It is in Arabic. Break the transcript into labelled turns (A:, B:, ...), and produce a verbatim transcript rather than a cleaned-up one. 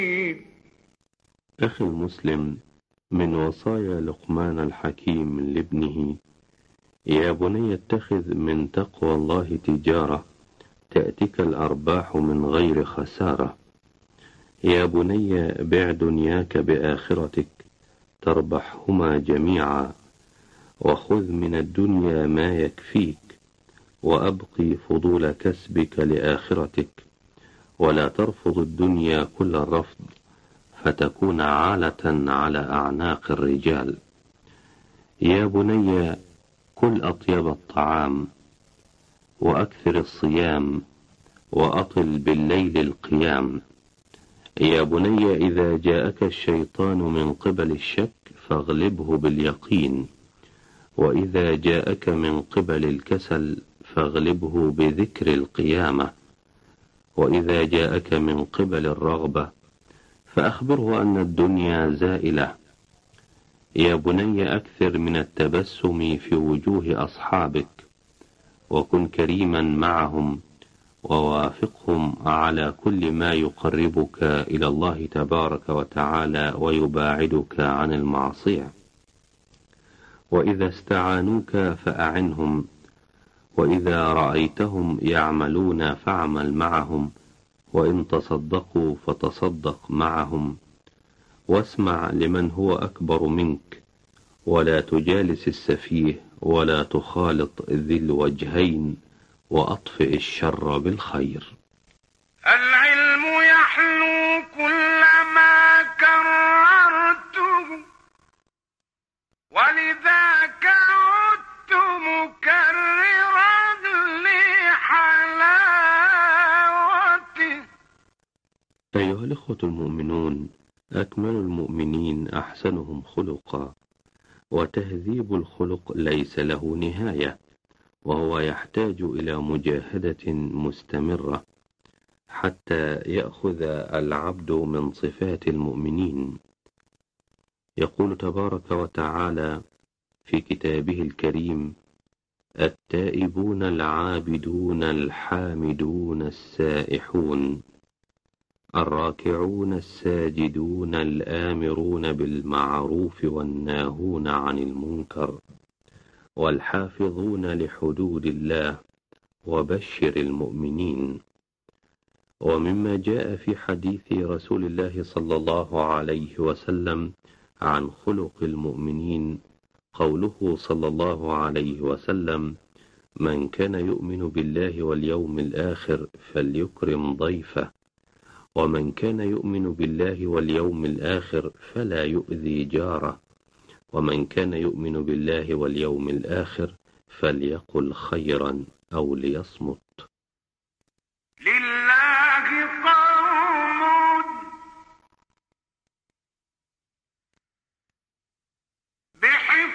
A: أخي المسلم، من وصايا لقمان الحكيم لابنه: يا بني اتخذ من تقوى الله تجارة تأتيك الأرباح من غير خسارة. يا بني بع دنياك بآخرتك تربحهما جميعا، وخذ من الدنيا ما يكفيك، وأبقي فضول كسبك لآخرتك، ولا ترفض الدنيا كل الرفض فتكون عالة على أعناق الرجال. يا بني كل أطيب الطعام، وأكثر الصيام، وأطل بالليل القيام. يا بني إذا جاءك الشيطان من قبل الشك فاغلبه باليقين، وإذا جاءك من قبل الكسل فاغلبه بذكر القيامة، وإذا جاءك من قبل الرغبة فأخبره أن الدنيا زائلة. يا بني أكثر من التبسم في وجوه أصحابك، وكن كريما معهم، ووافقهم على كل ما يقربك إلى الله تبارك وتعالى ويباعدك عن المعصية. وإذا استعانوك فأعنهم، وإذا رأيتهم يعملون فاعمل معهم، وإن تصدقوا فتصدق معهم، واسمع لمن هو أكبر منك، ولا تجالس السفيه، ولا تخالط ذي الوجهين، وأطفئ الشر بالخير.
B: العلم يحلو كلما كررته، ولذاك عدت مكررا لحلاوته.
A: أيها الإخوة المؤمنون، أكمل المؤمنين أحسنهم خلقا، وتهذيب الخلق ليس له نهاية، وهو يحتاج إلى مجاهدة مستمرة حتى يأخذ العبد من صفات المؤمنين. يقول تبارك وتعالى في كتابه الكريم: التائبون العابدون الحامدون السائحون الراكعون الساجدون الآمرون بالمعروف والناهون عن المنكر والحافظون لحدود الله وبشر المؤمنين. ومما جاء في حديث رسول الله صلى الله عليه وسلم عن خلق المؤمنين قوله صلى الله عليه وسلم: من كان يؤمن بالله واليوم الآخر فليكرم ضيفه، ومن كان يؤمن بالله واليوم الآخر فلا يؤذي جاره، ومن كان يؤمن بالله واليوم الآخر فليقل خيرا أو ليصمت.
B: لله